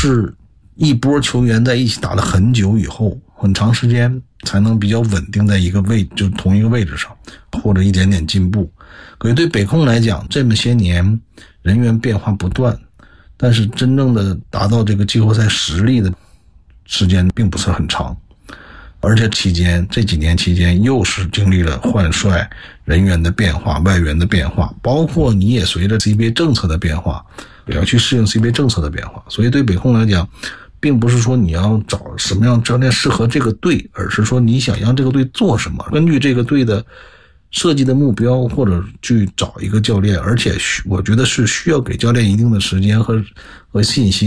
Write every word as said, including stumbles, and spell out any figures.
是一波球员在一起打了很久以后，很长时间才能比较稳定在一个位，就同一个位置上，或者一点点进步。可是对北控来讲，这么些年人员变化不断，但是真正的达到这个季后赛实力的时间并不是很长。而且期间这几年期间又是经历了换帅、人员的变化、外援的变化，包括你也随着 C B A 政策的变化也要去适应 C B A 政策的变化。所以对北控来讲，并不是说你要找什么样教练适合这个队，而是说你想让这个队做什么，根据这个队的设计的目标或者去找一个教练。而且我觉得是需要给教练一定的时间和和信息